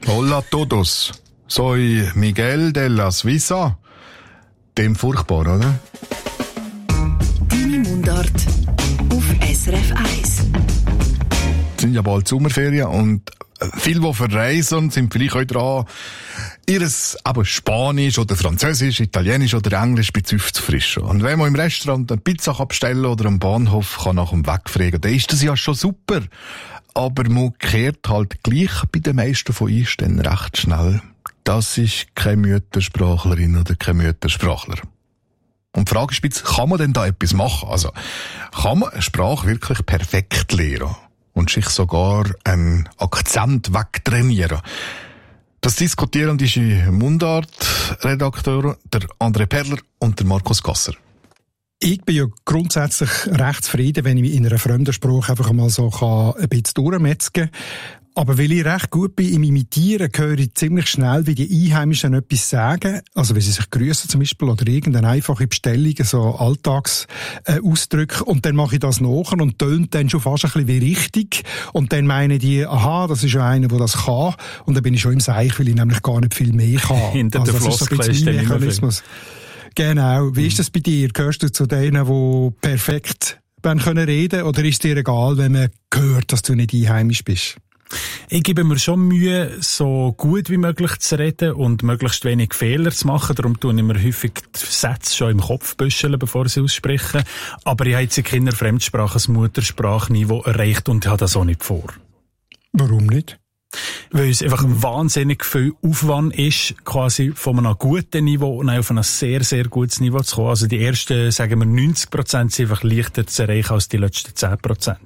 Hola todos. Soy Miguel de la Suiza. Dem furchtbar, oder? Deine Mundart auf SRF 1. Es sind ja bald Sommerferien und viele, die verreisen, sind vielleicht auch dran, ihres Spanisch oder Französisch, Italienisch oder Englisch ein bisschen aufzufrischen. Und wenn man im Restaurant eine Pizza bestellen oder am Bahnhof kann nach dem Wegfragen, dann ist das ja schon super. Aber man kehrt halt gleich bei den meisten von uns dann recht schnell. Das ist keine Müttersprachlerin oder kein Müttersprachler. Und die Frage ist jetzt, kann man denn da etwas machen? Also, kann man eine Sprache wirklich perfekt lernen? Und sich sogar einen Akzent wegtrainieren? Das diskutieren die Mundart-Redakteure, der André Perler und der Markus Gasser. Ich bin ja grundsätzlich recht zufrieden, wenn ich mich in einer fremden Sprache einfach mal so ein bisschen durchmetzgen kann. Aber weil ich recht gut bin im Imitieren, höre ich ziemlich schnell, wie die Einheimischen etwas sagen. Also, wenn sie sich grüßen zum Beispiel oder irgendeine einfache Bestellung, so Alltagsausdrücke. Und dann mache ich das nach und tönt dann schon fast ein bisschen wie richtig. Und dann meinen die, aha, das ist ja einer, der das kann. Und dann bin ich schon im Seich, weil ich nämlich gar nicht viel mehr kann. Hinter der Floskel ist der Mechanismus. Genau. Wie ist das bei dir? Gehörst du zu denen, die perfekt reden können? Oder ist es dir egal, wenn man hört, dass du nicht einheimisch bist? Ich gebe mir schon Mühe, so gut wie möglich zu reden und möglichst wenig Fehler zu machen. Darum tue ich mir häufig die Sätze schon im Kopf büscheln, bevor sie aussprechen. Aber ich habe jetzt in keiner Fremdsprache ein Muttersprachniveau erreicht und ich habe das auch nicht vor. Warum nicht? Weil es einfach wahnsinnig viel Aufwand ist, quasi von einem guten Niveau und auf ein sehr, sehr gutes Niveau zu kommen. Also die ersten, sagen wir 90% sind einfach leichter zu erreichen als die letzten 10%.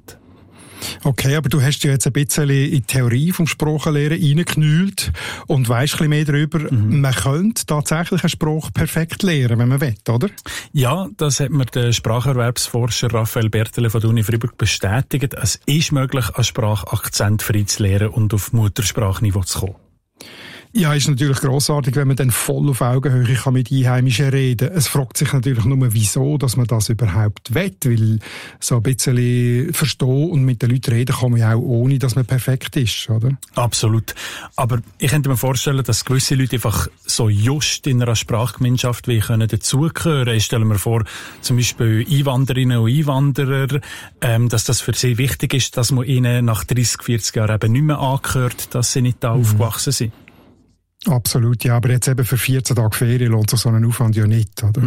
Okay, aber du hast ja jetzt ein bisschen in die Theorie vom Sprachenlernen reingeknüllt und weisst ein bisschen mehr darüber. Man könnte tatsächlich eine Sprache perfekt lernen, wenn man will, oder? Ja, das hat mir der Spracherwerbsforscher Raphael Bertele von der Uni Freiburg bestätigt. Es ist möglich, eine Sprache akzentfrei zu lernen und auf Muttersprachniveau zu kommen. Ja, ist natürlich grossartig, wenn man dann voll auf Augenhöhe kann mit Einheimischen reden. Es fragt sich natürlich nur, wieso, dass man das überhaupt will, weil so ein bisschen verstehen und mit den Leuten reden kann man ja auch ohne, dass man perfekt ist, oder? Absolut. Aber ich könnte mir vorstellen, dass gewisse Leute einfach so just in einer Sprachgemeinschaft wie können dazugehören. Ich stelle mir vor, zum Beispiel Einwanderinnen und Einwanderer, dass das für sie wichtig ist, dass man ihnen nach 30, 40 Jahren eben nicht mehr angehört, dass sie nicht da aufgewachsen sind. Absolut, ja, aber jetzt eben für 14 Tage Ferien lohnt sich so einen Aufwand ja nicht, oder?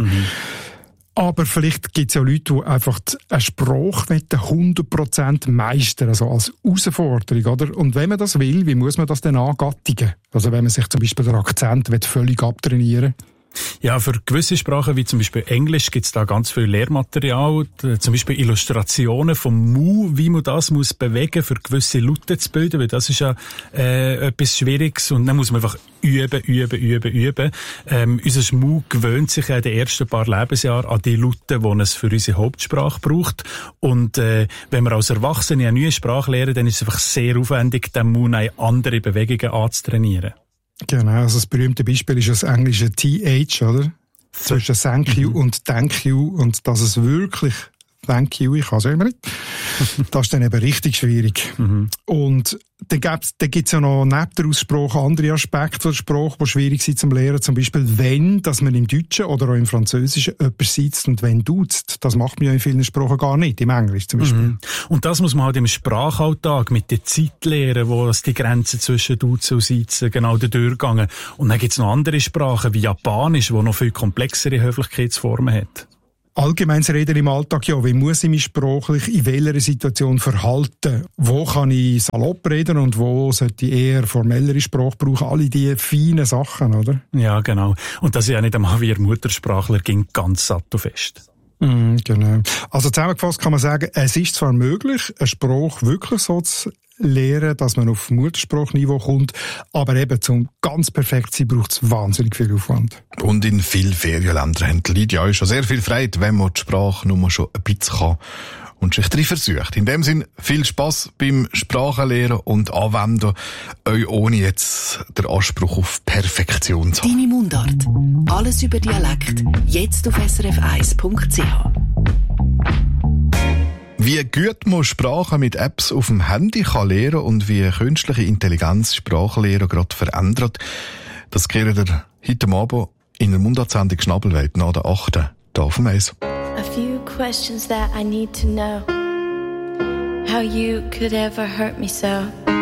Aber vielleicht gibt es ja Leute, die einfach eine Sprache 100% meistern, also als Herausforderung, oder? Und wenn man das will, wie muss man das denn angattigen? Also wenn man sich zum Beispiel den Akzent völlig abtrainieren will. Ja, für gewisse Sprachen, wie zum Beispiel Englisch, gibt's da ganz viel Lehrmaterial, zum Beispiel Illustrationen vom Mu, wie man das muss bewegen, für gewisse Laute zu bilden, weil das ist ja etwas Schwieriges und dann muss man einfach üben. Unser Mu gewöhnt sich ja in den ersten paar Lebensjahren an die Laute, die es für unsere Hauptsprache braucht. Und wenn wir als Erwachsene eine neue Sprache lernen, dann ist es einfach sehr aufwendig, den Mu in andere Bewegungen anzutrainieren. Genau, also das berühmte Beispiel ist das englische TH, oder? Zwischen Thank you und Thank you und dass es wirklich Thank you, ich kann es immer nicht. Das ist dann eben richtig schwierig. Und dann gibt's ja noch neben der Aussprache andere Aspekte der Sprache, die schwierig sind zum Lernen. Zum Beispiel wenn, dass man im Deutschen oder auch im Französischen jemand sitzt und wenn duzt. Das macht man ja in vielen Sprachen gar nicht, im Englisch zum Beispiel. Und das muss man halt im Sprachalltag mit der Zeit lernen, wo es die Grenzen zwischen Duzen und Sitzen genau durchgehen. Und dann gibt's noch andere Sprachen wie Japanisch, wo noch viel komplexere Höflichkeitsformen hat. Allgemeines Reden im Alltag, ja, wie muss ich mich sprachlich in welcher Situation verhalten? Wo kann ich salopp reden und wo sollte ich eher formellere Sprache brauchen? Alle diese feinen Sachen, oder? Ja, genau. Und das ist ja nicht einmal wie ein Muttersprachler ging ganz sattelfest. Genau. Also zusammengefasst kann man sagen, es ist zwar möglich, eine Sprache wirklich so zu lernen, dass man auf Muttersprachniveau kommt, aber eben zum ganz perfekt sein braucht es wahnsinnig viel Aufwand. Und in vielen Ferienländern haben die Leute ja auch schon sehr viel Freude, wenn man die Sprache nur schon ein bisschen kann und sich drin versucht. In dem Sinn viel Spass beim Sprachenlernen und Anwenden, euch ohne jetzt den Anspruch auf Perfektion zu haben. Deine Mundart. Alles über Dialekt. Jetzt auf srf1.ch. Wie gut man Sprachen mit Apps auf dem Handy kann lernen und wie künstliche Intelligenz Sprachenlehre gerade verändert, das kehren wir heute Abend in der Mundartsendung Schnabelwelt nach der 8. hier auf dem Eis. A few questions that I need to know. How you could ever hurt me so.